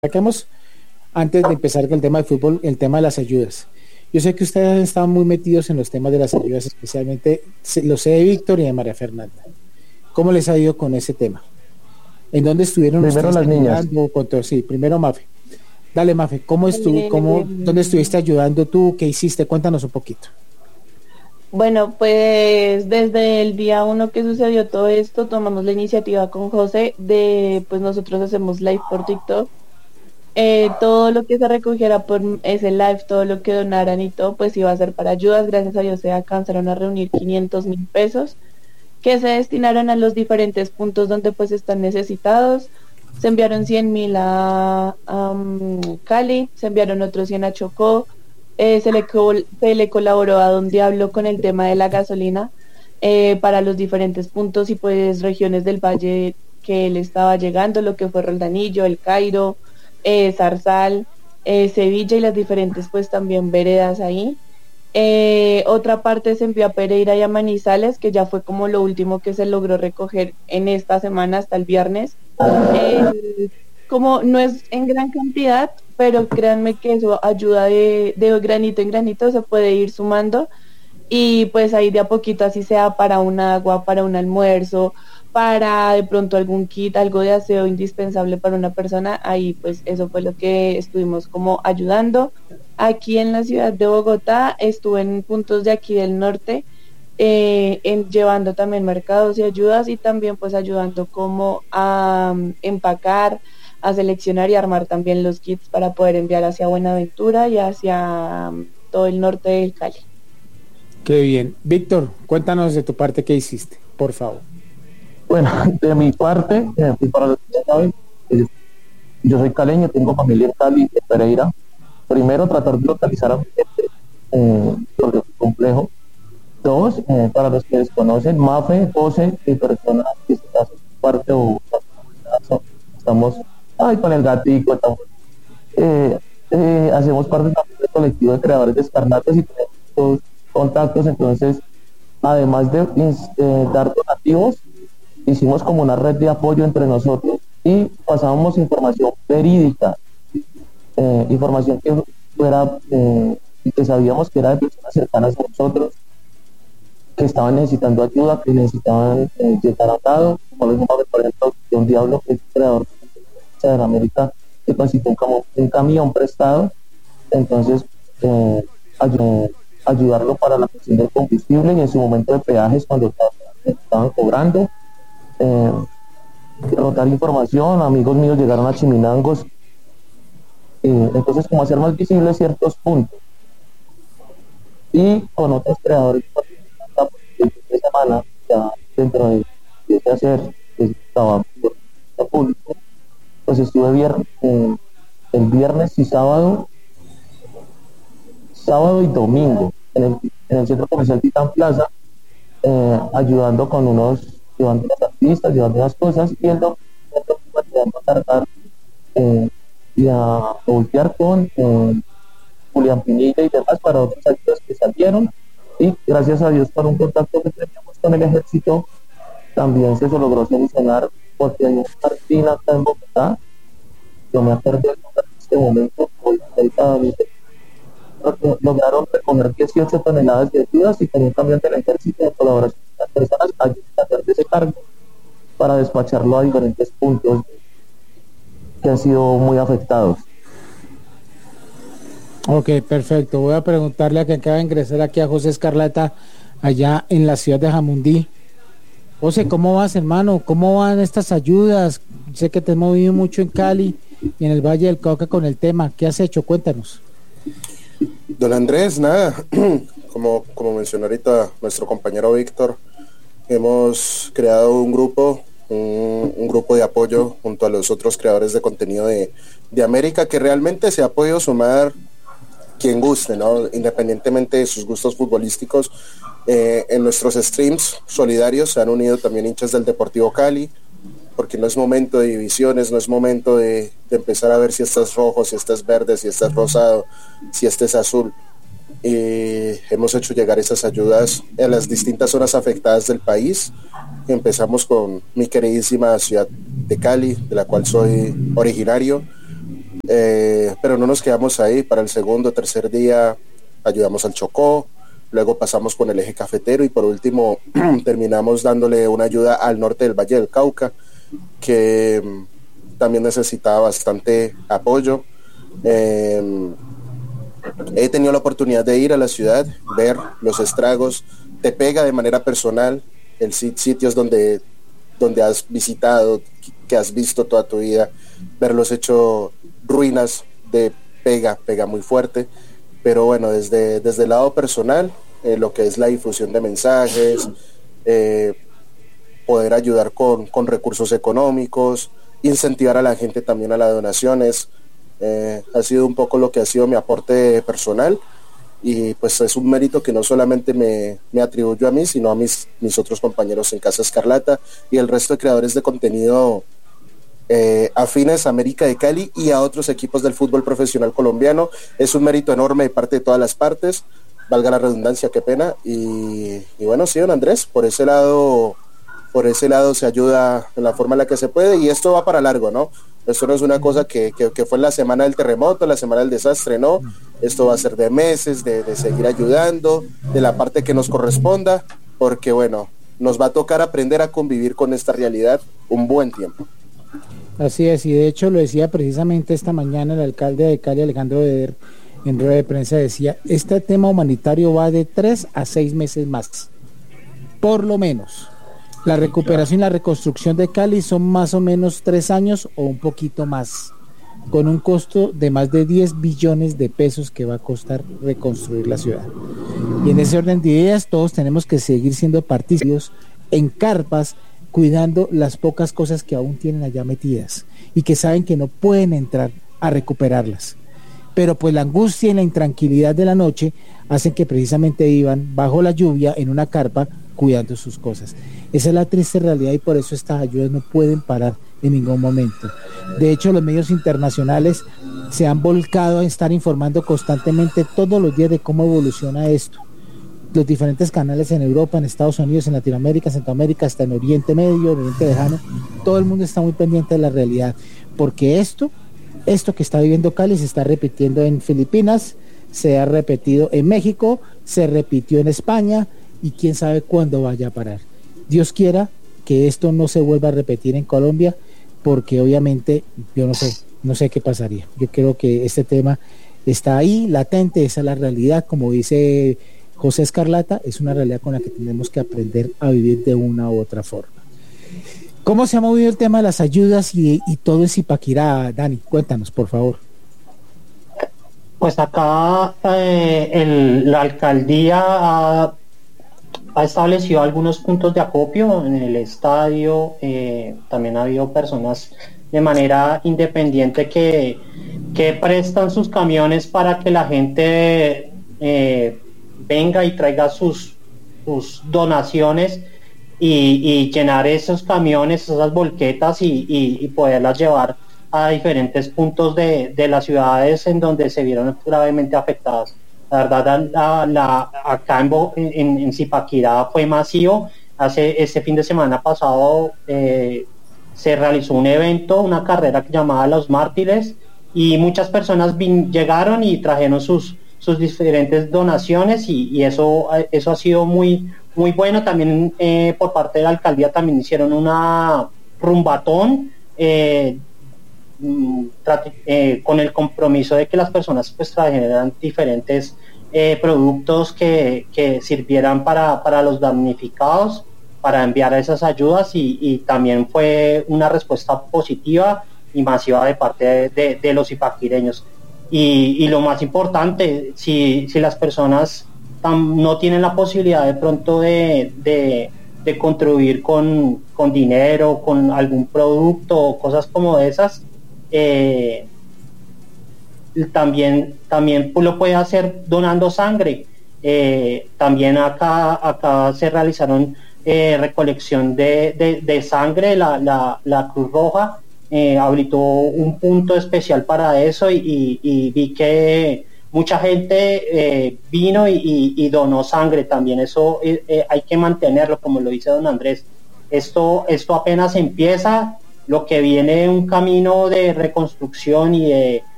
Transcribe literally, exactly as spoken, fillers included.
Saquemos, antes de empezar con el tema de fútbol, el tema de las ayudas. Yo sé que ustedes han estado muy metidos en los temas de las ayudas, especialmente lo sé de Víctor y de María Fernanda. ¿Cómo les ha ido con ese tema? ¿En dónde estuvieron Primero ustedes las niñas. ayudando? Con todo? Sí, primero Mafe. Dale, Mafe, ¿cómo estuvo, cómo, Eh, dónde estuviste ayudando tú? ¿Qué hiciste? Cuéntanos un poquito. bueno, pues desde el día uno que sucedió todo esto, tomamos la iniciativa con José de, pues nosotros hacemos live por TikTok. Eh, todo lo que se recogiera por ese live, todo lo que donaran y todo, pues iba a ser para ayudas. Gracias a Dios se alcanzaron a reunir quinientos mil pesos que se destinaron a los diferentes puntos donde pues están necesitados. Se enviaron cien mil a, a um, Cali, se enviaron otros cien a Chocó, eh, se, le col- se le colaboró a Don Diablo con el tema de la gasolina eh, para los diferentes puntos y pues regiones del valle que él estaba llegando, lo que fue Roldanillo, El Cairo, eh, Zarzal, eh, Sevilla y las diferentes pues también veredas ahí. Eh, otra parte se envió a Pereira y a Manizales, que ya fue como lo último que se logró recoger en esta semana hasta el viernes. Eh, como no es en gran cantidad, pero créanme que eso ayuda de, de granito en granito, se puede ir sumando y pues ahí de a poquito, así sea para un agua, para un almuerzo, para de pronto algún kit, algo de aseo indispensable para una persona, ahí pues eso fue lo que estuvimos como ayudando. Aquí en la ciudad de Bogotá estuve en puntos de aquí del norte, eh, en, llevando también mercados y ayudas y también pues ayudando como a um, empacar, a seleccionar y armar también los kits para poder enviar hacia Buenaventura y hacia um, todo el norte del Cali. Qué bien. Víctor, cuéntanos de tu parte qué hiciste, por favor. Bueno, de mi parte, eh, pues para los que ya saben, eh, yo soy caleño, tengo familia en Cali, en Pereira. Primero, tratar de localizar a mi gente, eh, porque es complejo. Dos, eh, para los que desconocen, Mafe, José y personas que hacen parte o estamos, ay, con el gatico, estamos, eh, eh, hacemos parte también del colectivo de creadores de Escarnatas y tenemos todos contactos, entonces, además de eh, dar donativos, hicimos como una red de apoyo entre nosotros y pasábamos información verídica, eh, información que fuera eh, y que sabíamos que era de personas cercanas a nosotros, que estaban necesitando ayuda, que necesitaban eh, llegar a dado, como lo mismo, por ejemplo, de un diablo que es creador de América, que consiguió un, cam- un camión prestado, entonces eh, ay- ayudarlo para la cuestión del combustible y en su momento de peajes cuando estaban, estaban cobrando, eh, rotar información. Amigos míos llegaron a Chiminangos, eh, entonces como hacer más visibles ciertos puntos y con otros creadores de semana ya dentro de, de ese hacer que estaba público, pues estuve viernes, eh, el viernes y sábado sábado y domingo en el, en el centro comercial Titán Plaza, eh, ayudando con unos, llevando unos artistas, llevando unas cosas y el domingo ayudando a cargar eh, y a voltear con eh, Julián Pinilla y demás para otros actos que salieron y gracias a Dios por un contacto que teníamos con el ejército también se logró solucionar porque hay una martina acá en Bogotá, yo me acuerdo en este momento, ahorita lograron recoger dieciocho toneladas de ayudas y con un camión del ejército de colaboración con las personas ayudan a hacer de ese cargo para despacharlo a diferentes puntos que han sido muy afectados. Ok, perfecto. Voy a preguntarle a que acaba de ingresar aquí a José Escarlata, allá en la ciudad de Jamundí. José, ¿cómo vas, hermano? ¿Cómo van estas ayudas? Sé que te has movido mucho en Cali y en el Valle del Cauca con el tema. ¿Qué has hecho? Cuéntanos. Don Andrés, nada, como, como mencionó ahorita nuestro compañero Víctor, hemos creado un grupo, un, un grupo de apoyo junto a los otros creadores de contenido de, de América, que realmente se ha podido sumar quien guste, ¿no? Independientemente de sus gustos futbolísticos. Eh, en nuestros streams solidarios se han unido también hinchas del Deportivo Cali, porque no es momento de divisiones, no es momento de, de empezar a ver si estás rojo, si estás verde, si estás rosado, si estás azul. Y hemos hecho llegar esas ayudas a las distintas zonas afectadas del país. Empezamos con mi queridísima ciudad de Cali, de la cual soy originario, eh, pero no nos quedamos ahí. Para el segundo, tercer día ayudamos al Chocó, luego pasamos con el eje cafetero y por último terminamos dándole una ayuda al norte del Valle del Cauca, que mm, también necesitaba bastante apoyo. Eh, he tenido la oportunidad de ir a la ciudad, ver los estragos, te pega de manera personal el sitios donde, donde has visitado, que has visto toda tu vida, verlos hecho ruinas, de pega, pega muy fuerte. Pero bueno, desde, desde el lado personal, eh, lo que es la difusión de mensajes, eh, poder ayudar con, con recursos económicos, incentivar a la gente también a las donaciones, eh, ha sido un poco lo que ha sido mi aporte personal, y pues es un mérito que no solamente me, me atribuyo a mí, sino a mis, mis otros compañeros en Casa Escarlata y el resto de creadores de contenido Eh, afines a América de Cali y a otros equipos del fútbol profesional colombiano. Es un mérito enorme de parte de todas las partes, valga la redundancia, qué pena. Y, y bueno, sí, don Andrés, por ese lado, por ese lado se ayuda en la forma en la que se puede, y esto va para largo, ¿no? Esto no es una cosa que, que, que fue en la semana del terremoto, la semana del desastre, no. Esto va a ser de meses, de, de seguir ayudando, de la parte que nos corresponda, porque bueno, nos va a tocar aprender a convivir con esta realidad un buen tiempo. Así es, y de hecho lo decía precisamente esta mañana el alcalde de Cali, Alejandro Beder, en rueda de prensa decía, este tema humanitario va de tres a seis meses más, por lo menos. La recuperación y la reconstrucción de Cali son más o menos tres años o un poquito más, con un costo de más de diez billones de pesos que va a costar reconstruir la ciudad. Y en ese orden de ideas todos tenemos que seguir siendo partícipes en carpas, cuidando las pocas cosas que aún tienen allá metidas y que saben que no pueden entrar a recuperarlas. Pero pues la angustia y la intranquilidad de la noche hacen que precisamente vivan bajo la lluvia en una carpa cuidando sus cosas. Esa es la triste realidad y por eso estas ayudas no pueden parar en ningún momento. De hecho, los medios internacionales se han volcado a estar informando constantemente todos los días de cómo evoluciona esto. Los diferentes canales en Europa, en Estados Unidos, en Latinoamérica, Centroamérica, hasta en Oriente Medio, Oriente Lejano, todo el mundo está muy pendiente de la realidad, porque esto, esto que está viviendo Cali se está repitiendo en Filipinas, se ha repetido en México, se repitió en España, y quién sabe cuándo vaya a parar. Dios quiera que esto no se vuelva a repetir en Colombia, porque obviamente yo no sé, no sé qué pasaría. Yo creo que este tema está ahí, latente, esa es la realidad, como dice José Escarlata, es una realidad con la que tenemos que aprender a vivir de una u otra forma. ¿Cómo se ha movido el tema de las ayudas y, y todo en Zipaquirá, Dani? Cuéntanos, por favor. Pues acá eh, el, la alcaldía ha, ha establecido algunos puntos de acopio en el estadio. Eh, también ha habido personas de manera independiente que, que prestan sus camiones para que la gente eh, venga y traiga sus, sus donaciones y, y llenar esos camiones, esas volquetas y, y, y poderlas llevar a diferentes puntos de, de las ciudades en donde se vieron gravemente afectadas. La verdad, la, la, acá en, Bo, en, en Zipaquirá fue masivo. Hace este fin de semana pasado eh, se realizó un evento, una carrera llamada Los Mártires, y muchas personas vin, llegaron y trajeron sus sus diferentes donaciones y, y eso eso ha sido muy muy bueno. También eh, por parte de la alcaldía también hicieron una rumbatón eh, eh, con el compromiso de que las personas pues trajeran diferentes eh, productos que, que sirvieran para, para los damnificados, para enviar esas ayudas, y, y también fue una respuesta positiva y masiva de parte de, de, de los zipaquireños. Y, y lo más importante, si, si las personas tam, no tienen la posibilidad de pronto de, de, de contribuir con, con dinero, con algún producto o cosas como esas, eh, también, también lo puede hacer donando sangre. Eh, también acá, acá se realizaron eh, recolección de, de, de sangre, la, la, la Cruz Roja Eh, habilitó un punto especial para eso y, y, y vi que mucha gente eh, vino y, y, y donó sangre también. Eso eh, eh, hay que mantenerlo, como lo dice don Andrés. Esto, esto apenas empieza, lo que viene un camino de reconstrucción y de,